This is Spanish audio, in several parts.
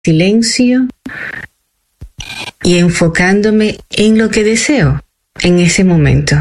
silencio y enfocándome en lo que deseo en ese momento.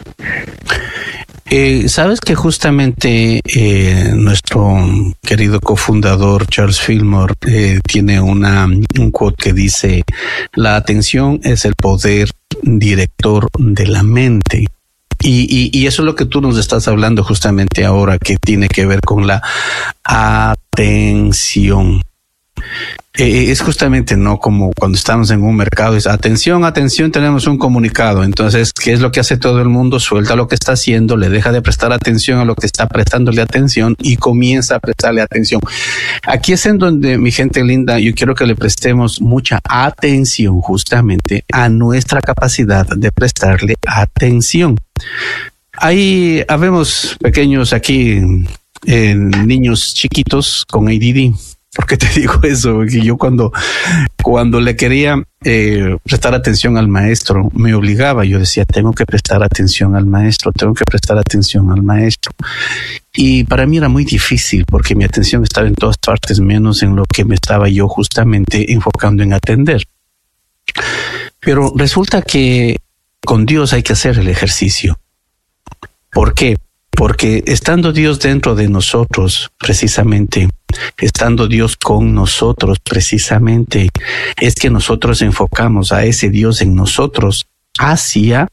Sabes que justamente nuestro querido cofundador Charles Fillmore tiene un quote que dice: la atención es el poder director de la mente. Y eso es lo que tú nos estás hablando justamente ahora, que tiene que ver con la atención. Es justamente, ¿no? Como cuando estamos en un mercado, es atención, atención, tenemos un comunicado. Entonces, ¿qué es lo que hace todo el mundo? Suelta lo que está haciendo, le deja de prestar atención a lo que está prestándole atención y comienza a prestarle atención. Aquí es en donde, mi gente linda, yo quiero que le prestemos mucha atención justamente a nuestra capacidad de prestarle atención. Ahí habemos pequeños aquí, niños chiquitos con ADD. ¿Por qué te digo eso? Porque yo cuando le quería prestar atención al maestro, me obligaba. Yo decía, tengo que prestar atención al maestro, tengo que prestar atención al maestro. Y para mí era muy difícil porque mi atención estaba en todas partes, menos en lo que me estaba yo justamente enfocando en atender. Pero resulta que con Dios hay que hacer el ejercicio. ¿Por qué? Porque estando Dios dentro de nosotros, precisamente, estando Dios con nosotros, precisamente, es que nosotros enfocamos a ese Dios en nosotros hacia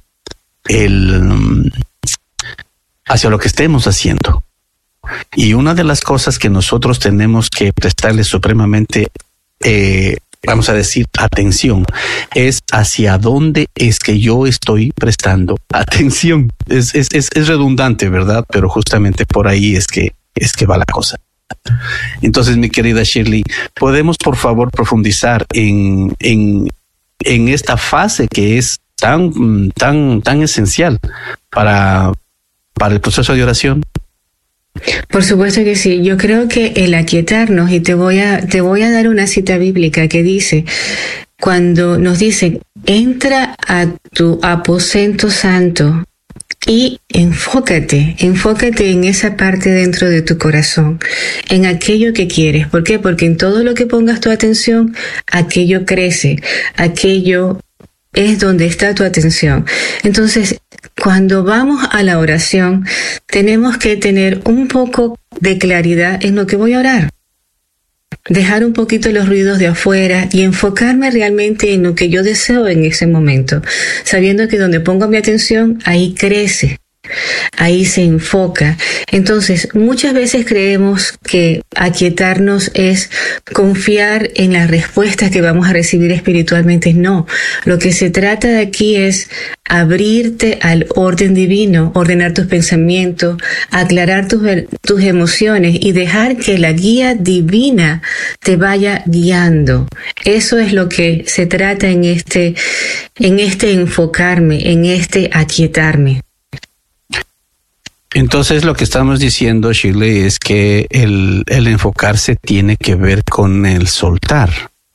lo que estemos haciendo. Y una de las cosas que nosotros tenemos que prestarle supremamente, vamos a decir, atención, es hacia dónde es que yo estoy prestando atención. Es redundante, ¿verdad? Pero justamente por ahí es que va la cosa. Entonces, mi querida Shirley, ¿podemos por favor profundizar en esta fase que es tan esencial para el proceso de oración? Por supuesto que sí. Yo creo que el aquietarnos, y te voy a dar una cita bíblica que dice, cuando nos dice, entra a tu aposento santo y enfócate en esa parte dentro de tu corazón, en aquello que quieres. ¿Por qué? Porque en todo lo que pongas tu atención, aquello crece, aquello es donde está tu atención. Entonces, cuando vamos a la oración, tenemos que tener un poco de claridad en lo que voy a orar. Dejar un poquito los ruidos de afuera y enfocarme realmente en lo que yo deseo en ese momento, sabiendo que donde pongo mi atención, ahí crece. Ahí se enfoca. Entonces, muchas veces creemos que aquietarnos es confiar en las respuestas que vamos a recibir espiritualmente. No, lo que se trata de aquí es abrirte al orden divino, ordenar tus pensamientos, aclarar tus emociones y dejar que la guía divina te vaya guiando. Eso es lo que se trata en este enfocarme, en este aquietarme. Entonces lo que estamos diciendo, Shirley, es que el enfocarse tiene que ver con el soltar.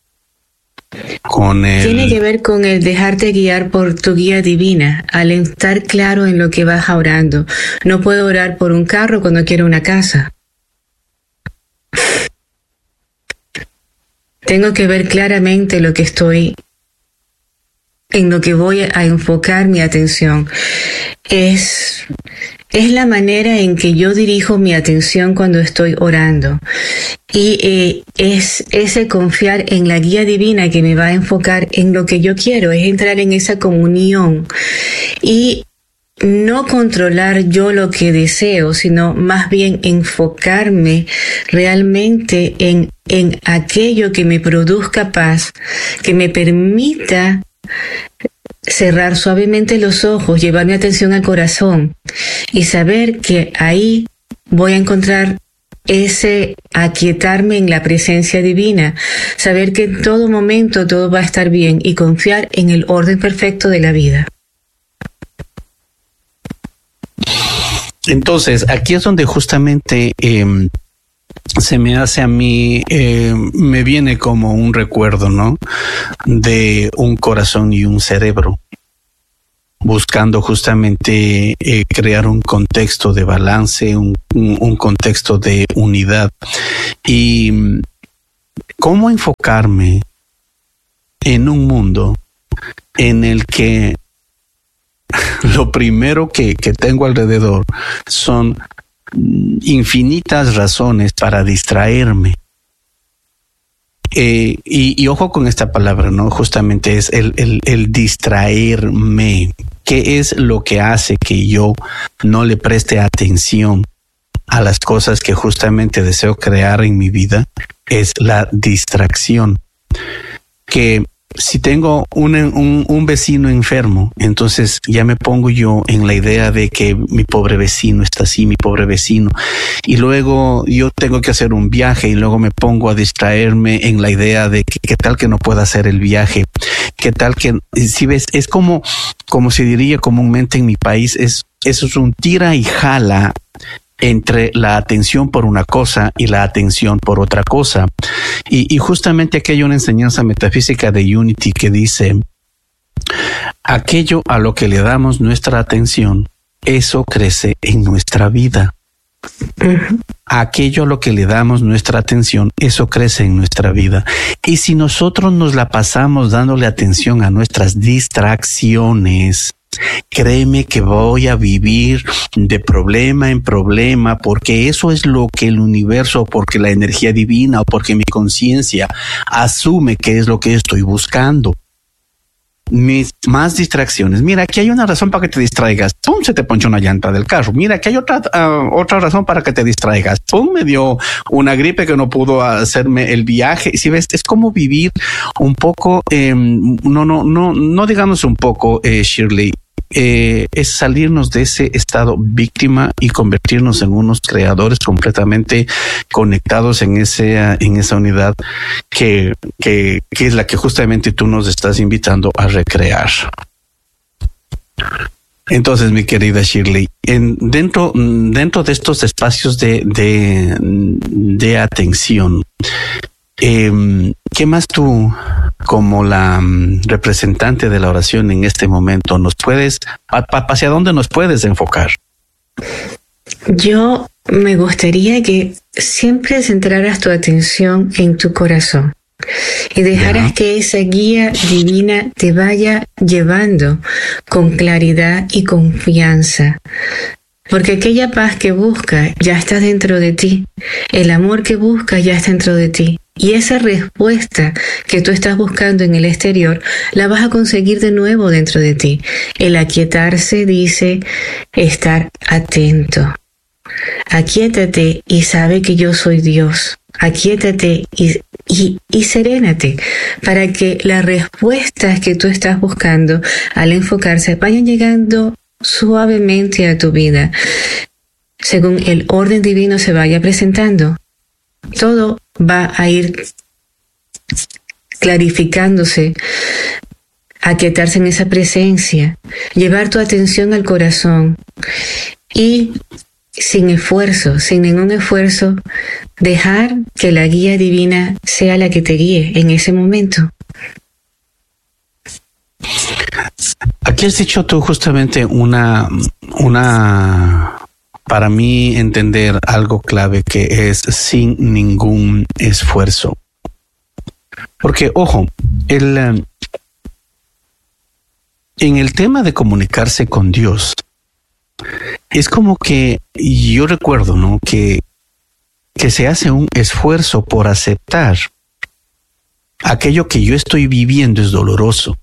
Tiene que ver con el dejarte guiar por tu guía divina, al estar claro en lo que vas orando. No puedo orar por un carro cuando quiero una casa. Tengo que ver claramente lo que estoy, en lo que voy a enfocar mi atención. Es la manera en que yo dirijo mi atención cuando estoy orando. Y es ese confiar en la guía divina que me va a enfocar en lo que yo quiero, es entrar en esa comunión y no controlar yo lo que deseo, sino más bien enfocarme realmente en aquello que me produzca paz, que me permita cerrar suavemente los ojos, llevar mi atención al corazón y saber que ahí voy a encontrar ese aquietarme en la presencia divina, saber que en todo momento todo va a estar bien y confiar en el orden perfecto de la vida. Entonces, aquí es donde justamente se me hace a mí, me viene como un recuerdo, ¿no? De un corazón y un cerebro, buscando justamente crear un contexto de balance, un contexto de unidad. Y cómo enfocarme en un mundo en el que lo primero que tengo alrededor son infinitas razones para distraerme. Y ojo con esta palabra, ¿no? Justamente es el distraerme. ¿Qué es lo que hace que yo no le preste atención a las cosas que justamente deseo crear en mi vida? Es la distracción. Que si tengo un vecino enfermo, entonces ya me pongo yo en la idea de que mi pobre vecino está así, mi pobre vecino. Y luego yo tengo que hacer un viaje y luego me pongo a distraerme en la idea de que qué tal que no pueda hacer el viaje. Qué tal que, si ves, es como se diría comúnmente en mi país, eso es un tira y jala entre la atención por una cosa y la atención por otra cosa. Y justamente aquí hay una enseñanza metafísica de Unity que dice: aquello a lo que le damos nuestra atención, eso crece en nuestra vida. Aquello a lo que le damos nuestra atención, eso crece en nuestra vida. Y si nosotros nos la pasamos dándole atención a nuestras distracciones, créeme que voy a vivir de problema en problema, porque eso es lo que el universo, porque la energía divina o porque mi conciencia asume que es lo que estoy buscando. Más distracciones. Mira, aquí hay una razón para que te distraigas. ¡Pum! Se te ponchó una llanta del carro. Mira, aquí hay otra razón para que te distraigas. ¡Pum! Me dio una gripe que no pudo hacerme el viaje. Si ves, es como vivir un poco, no digamos un poco, Shirley. Es salirnos de ese estado víctima y convertirnos en unos creadores completamente conectados en esa unidad que es la que justamente tú nos estás invitando a recrear. Entonces, mi querida Shirley, dentro de estos espacios de atención, ¿qué más tú, como la representante de la oración en este momento, nos puedes, hacia dónde nos puedes enfocar? Yo me gustaría que siempre centraras tu atención en tu corazón y dejaras que esa guía divina te vaya llevando con claridad y confianza. Porque aquella paz que buscas ya está dentro de ti. El amor que buscas ya está dentro de ti. Y esa respuesta que tú estás buscando en el exterior, la vas a conseguir de nuevo dentro de ti. El aquietarse dice estar atento. Aquíétate y sabe que yo soy Dios. Aquíétate y serénate para que las respuestas que tú estás buscando al enfocarse vayan llegando suavemente a tu vida, según el orden divino se vaya presentando. Todo va a ir clarificándose, aquietarse en esa presencia, llevar tu atención al corazón y sin esfuerzo, sin ningún esfuerzo, dejar que la guía divina sea la que te guíe en ese momento. Aquí has dicho tú justamente una para mí entender algo clave, que es sin ningún esfuerzo. Porque, ojo, en el tema de comunicarse con Dios, es como que yo recuerdo, ¿no?, que se hace un esfuerzo por aceptar aquello que yo estoy viviendo es doloroso.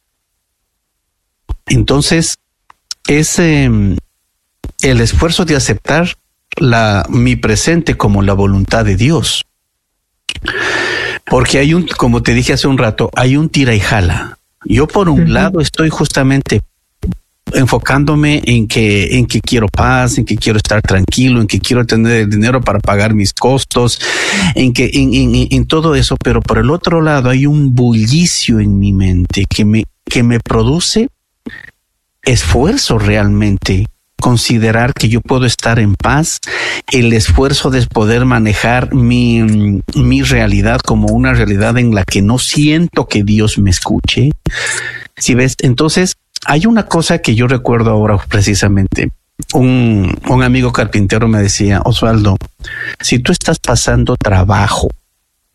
Entonces, es el esfuerzo de aceptar mi presente como la voluntad de Dios. Porque como te dije hace un rato, hay un tira y jala. Yo por un lado estoy justamente enfocándome en que quiero paz, en que quiero estar tranquilo, en que quiero tener el dinero para pagar mis costos, en todo eso, pero por el otro lado hay un bullicio en mi mente que me produce esfuerzo realmente considerar que yo puedo estar en paz, el esfuerzo de poder manejar mi realidad como una realidad en la que no siento que Dios me escuche. Si ves, entonces hay una cosa que yo recuerdo ahora precisamente. Un amigo carpintero me decía: Osvaldo, si tú estás pasando trabajo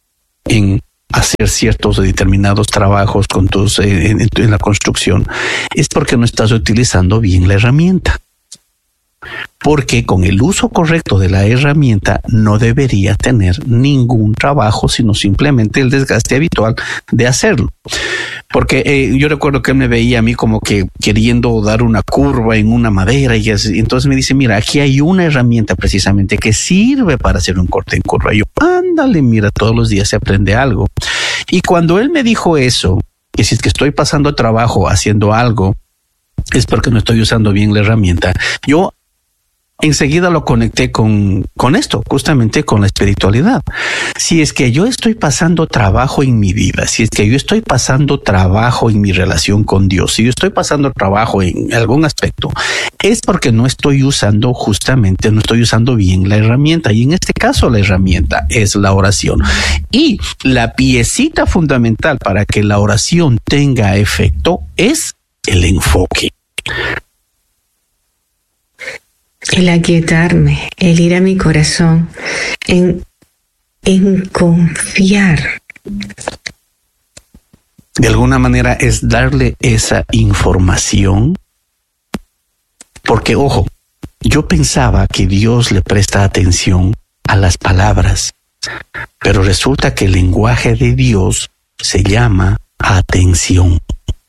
en hacer ciertos o determinados trabajos con en la construcción, es porque no estás utilizando bien la herramienta. Porque con el uso correcto de la herramienta no debería tener ningún trabajo, sino simplemente el desgaste habitual de hacerlo. Porque yo recuerdo que él me veía a mí como que queriendo dar una curva en una madera y entonces me dice, mira, aquí hay una herramienta precisamente que sirve para hacer un corte en curva. Y yo, ándale, mira, todos los días se aprende algo. Y cuando él me dijo eso, que si es que estoy pasando trabajo haciendo algo, es porque no estoy usando bien la herramienta, yo enseguida lo conecté con esto, justamente con la espiritualidad. Si es que yo estoy pasando trabajo en mi vida, si es que yo estoy pasando trabajo en mi relación con Dios, si yo estoy pasando trabajo en algún aspecto, es porque no estoy usando bien la herramienta. Y en este caso la herramienta es la oración. Y la piecita fundamental para que la oración tenga efecto es el enfoque. El aquietarme, el ir a mi corazón, en confiar. De alguna manera es darle esa información. Porque, ojo, yo pensaba que Dios le presta atención a las palabras, pero resulta que el lenguaje de Dios se llama atención.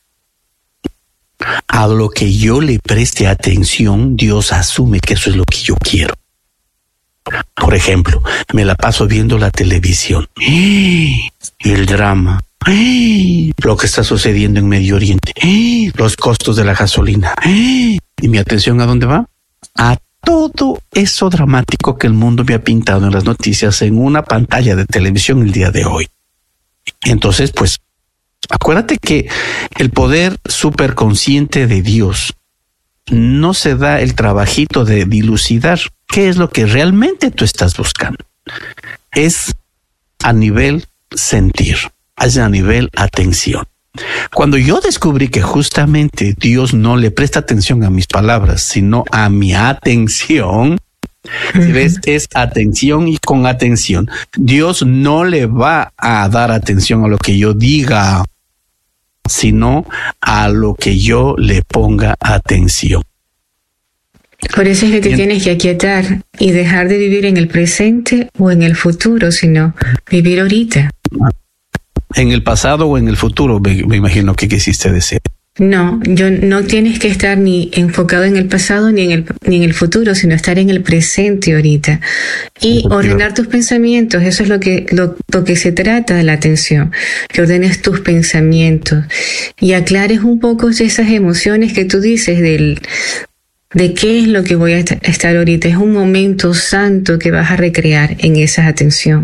A lo que yo le preste atención, Dios asume que eso es lo que yo quiero. Por ejemplo, me la paso viendo la televisión, el drama, lo que está sucediendo en Medio Oriente, los costos de la gasolina. ¿Y mi atención a dónde va? A todo eso dramático que el mundo me ha pintado en las noticias en una pantalla de televisión el día de hoy. Entonces, pues, acuérdate que el poder superconsciente de Dios no se da el trabajito de dilucidar qué es lo que realmente tú estás buscando. Es a nivel sentir, es a nivel atención. Cuando yo descubrí que justamente Dios no le presta atención a mis palabras, sino a mi atención, ¿sí ves? Es atención y con atención. Dios no le va a dar atención a lo que yo diga, sino a lo que yo le ponga atención. Por eso es que te tienes que aquietar y dejar de vivir en el presente o en el futuro, sino vivir ahorita. En el pasado o en el futuro, me imagino que quisiste decir. No, no tienes que estar ni enfocado en el pasado ni en el futuro, sino estar en el presente ahorita. Y ordenar tus pensamientos, eso es lo que se trata de la atención, que ordenes tus pensamientos y aclares un poco esas emociones que tú dices de qué es lo que voy a estar ahorita. Es un momento santo que vas a recrear en esa atención.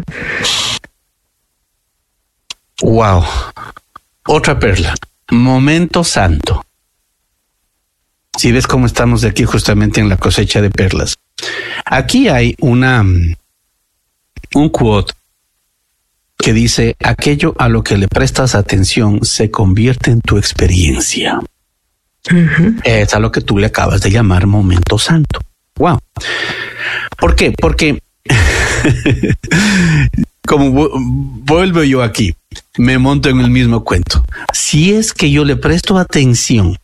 Wow. Otra perla. Momento santo. Si ves cómo estamos de aquí justamente en la cosecha de perlas. Aquí hay un quote que dice: aquello a lo que le prestas atención se convierte en tu experiencia. Uh-huh. Es a lo que tú le acabas de llamar momento santo. Wow. ¿Por qué? Porque como vuelvo yo aquí, me monto en el mismo cuento. Si es que yo le presto atención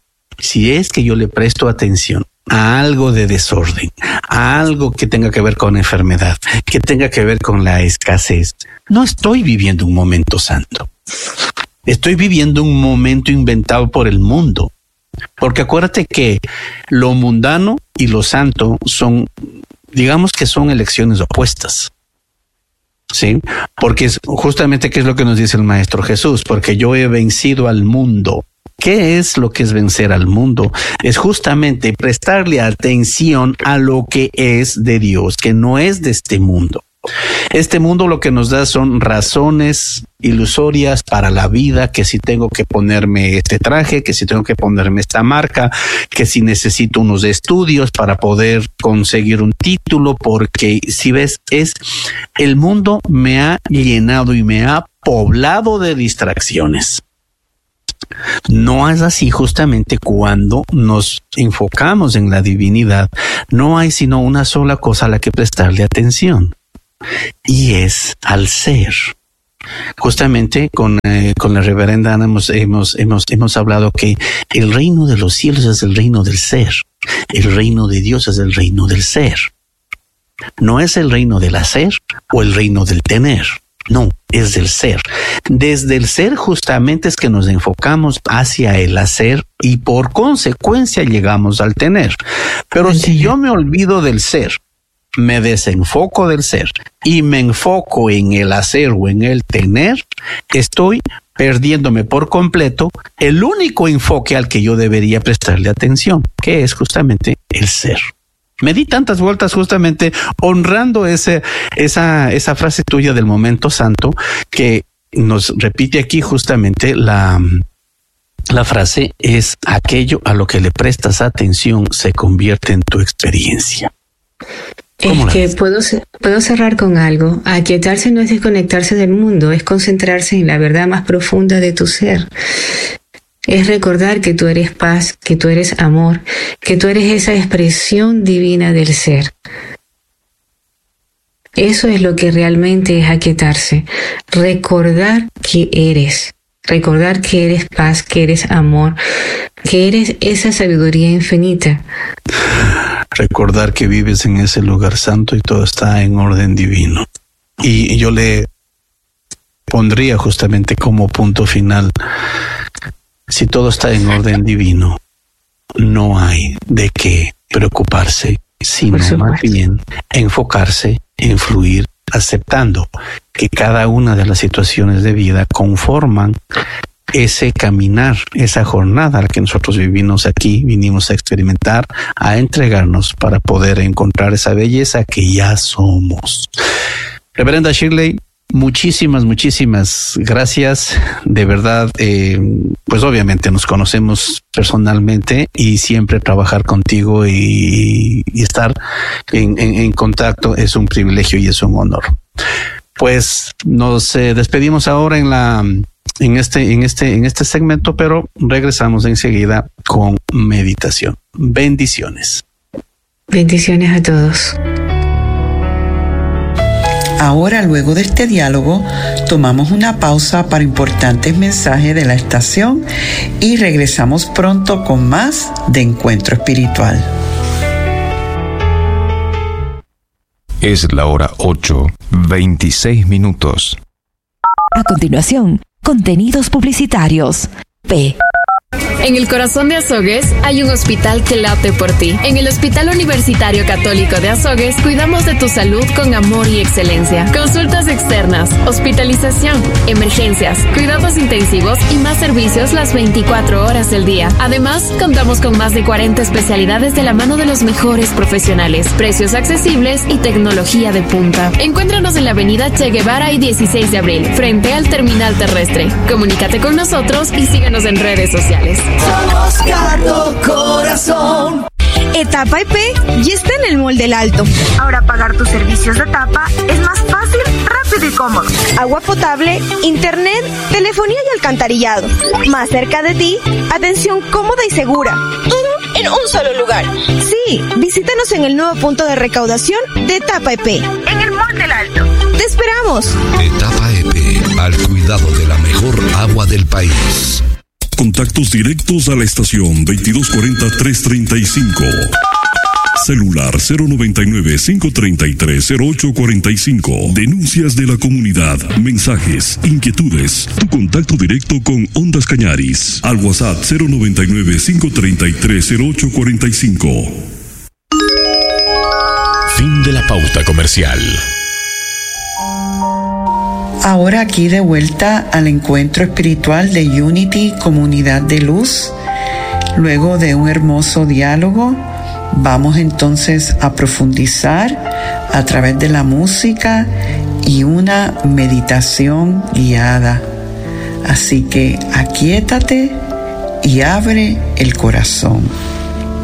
a algo de desorden, a algo que tenga que ver con enfermedad, que tenga que ver con la escasez, no estoy viviendo un momento santo. Estoy viviendo un momento inventado por el mundo. Porque acuérdate que lo mundano y lo santo son, digamos que son elecciones opuestas. ¿Sí? Porque es justamente qué es lo que nos dice el Maestro Jesús, porque yo he vencido al mundo. ¿Qué es lo que es vencer al mundo? Es justamente prestarle atención a lo que es de Dios, que no es de este mundo. Este mundo lo que nos da son razones ilusorias para la vida, que si tengo que ponerme este traje, que si tengo que ponerme esta marca, que si necesito unos estudios para poder conseguir un título, porque si ves, el mundo me ha llenado y me ha poblado de distracciones. No es así justamente cuando nos enfocamos en la divinidad. No hay sino una sola cosa a la que prestarle atención. Y es al ser. Justamente con la reverenda Ana hemos hablado que el reino de los cielos es el reino del ser. El reino de Dios es el reino del ser. No es el reino del hacer o el reino del tener. No, es del ser. Desde el ser justamente es que nos enfocamos hacia el hacer y por consecuencia llegamos al tener. Pero si yo me olvido del ser, me desenfoco del ser y me enfoco en el hacer o en el tener, estoy perdiéndome por completo el único enfoque al que yo debería prestarle atención, que es justamente el ser. Me di tantas vueltas justamente honrando esa frase tuya del momento santo que nos repite aquí justamente la frase es: aquello a lo que le prestas atención se convierte en tu experiencia. Es que puedo cerrar con algo. Aquietarse no es desconectarse del mundo, es concentrarse en la verdad más profunda de tu ser. Es recordar que tú eres paz, que tú eres amor, que tú eres esa expresión divina del ser. Eso es lo que realmente es aquietarse. Recordar que eres paz, que eres amor, que eres esa sabiduría infinita. Recordar que vives en ese lugar santo y todo está en orden divino. Y yo le pondría justamente como punto final: si todo está en orden divino, no hay de qué preocuparse, sino más bien enfocarse en fluir, aceptando que cada una de las situaciones de vida conforman ese caminar, esa jornada a la que nosotros vinimos a experimentar, a entregarnos para poder encontrar esa belleza que ya somos. Reverenda Shirley, muchísimas gracias. De verdad, pues obviamente nos conocemos personalmente y siempre trabajar contigo y estar en contacto es un privilegio y es un honor. Pues nos despedimos ahora en este segmento, pero regresamos enseguida con meditación. Bendiciones. Bendiciones a todos. Ahora, luego de este diálogo, tomamos una pausa para importantes mensajes de la estación y regresamos pronto con más de Encuentro Espiritual. Es la hora 8:26. A continuación, contenidos publicitarios. P. En el corazón de Azogues hay un hospital que late por ti. En el Hospital Universitario Católico de Azogues cuidamos de tu salud con amor y excelencia. Consultas externas, hospitalización, emergencias, cuidados intensivos y más servicios las 24 horas del día. Además, contamos con más de 40 especialidades de la mano de los mejores profesionales, precios accesibles y tecnología de punta. Encuéntranos en la avenida Che Guevara y 16 de abril, frente al terminal terrestre. Comunícate con nosotros y síguenos en redes sociales. Somos Cardo Corazón. Etapa EP ya está en el Mall del Alto. Ahora pagar tus servicios de etapa es más fácil, rápido y cómodo. Agua potable, internet, telefonía y alcantarillado. Más cerca de ti, atención cómoda y segura. Todo en un solo lugar. Sí, visítanos en el nuevo punto de recaudación de Etapa EP. En el Mall del Alto. ¡Te esperamos! Etapa EP, al cuidado de la mejor agua del país. Contactos directos a la estación 2240-335. Celular 099-533-0845. Denuncias de la comunidad, mensajes, inquietudes. Tu contacto directo con Ondas Cañaris. Al WhatsApp 099-533-0845. Fin de la pauta comercial. Ahora aquí de vuelta al encuentro espiritual de Unity, Comunidad de Luz. Luego de un hermoso diálogo, vamos entonces a profundizar a través de la música y una meditación guiada. Así que aquíétate y abre el corazón.